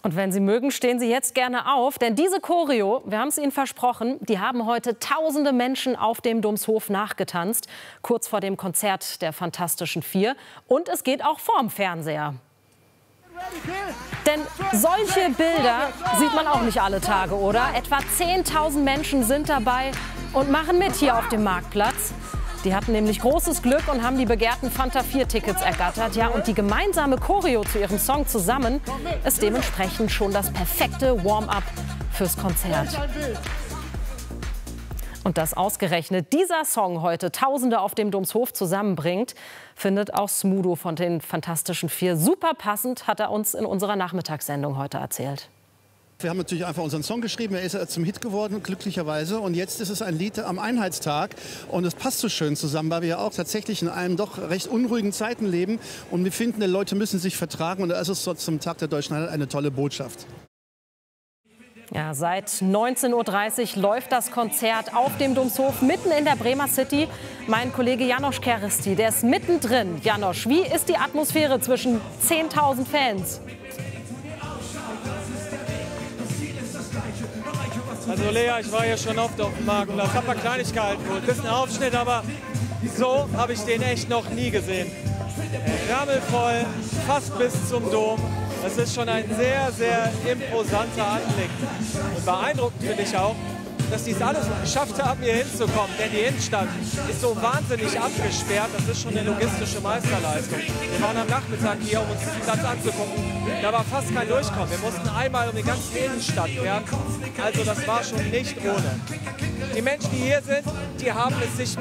Und wenn Sie mögen, stehen Sie jetzt gerne auf, denn diese Choreo, wir haben es Ihnen versprochen, die haben heute tausende Menschen auf dem Domshof nachgetanzt, kurz vor dem Konzert der Fantastischen Vier. Und es geht auch vorm Fernseher. Denn solche Bilder sieht man auch nicht alle Tage, oder? Etwa 10.000 Menschen sind dabei und machen mit hier auf dem Marktplatz. Die hatten nämlich großes Glück und haben die begehrten Fanta 4-Tickets ergattert. Ja, und die gemeinsame Choreo zu ihrem Song zusammen ist dementsprechend schon das perfekte Warm-up fürs Konzert. Und dass ausgerechnet dieser Song heute Tausende auf dem Domshof zusammenbringt, findet auch Smudo von den Fantastischen Vier super passend, hat er uns in unserer Nachmittagssendung heute erzählt. Wir haben natürlich einfach unseren Song geschrieben, er ist zum Hit geworden, glücklicherweise. Und jetzt ist es ein Lied am Einheitstag und es passt so schön zusammen, weil wir ja auch tatsächlich in einem doch recht unruhigen Zeiten leben. Und wir finden, die Leute müssen sich vertragen und da ist es so zum Tag der Deutschen Einheit eine tolle Botschaft. Ja, seit 19:30 Uhr läuft das Konzert auf dem Domshof mitten in der Bremer City. Mein Kollege Janosch Keristi, der ist mittendrin. Janosch, wie ist die Atmosphäre zwischen 10.000 Fans? Also Lea, ich war ja schon oft auf dem Marktplatz, habe mal Kleinigkeiten geholt, ein bisschen Aufschnitt, aber so habe ich den echt noch nie gesehen. Rammelvoll, fast bis zum Dom. Das ist schon ein sehr, sehr imposanter Anblick. Und beeindruckend finde ich auch, dass die es alles geschafft haben, hier hinzukommen. Denn die Innenstadt ist so wahnsinnig abgesperrt. Das ist schon eine logistische Meisterleistung. Wir waren am Nachmittag hier, um uns diesen Platz anzugucken. Da war fast kein Durchkommen. Wir mussten einmal um die ganze Innenstadt werden. Also das war schon nicht ohne. Die Menschen, die hier sind, die haben es sich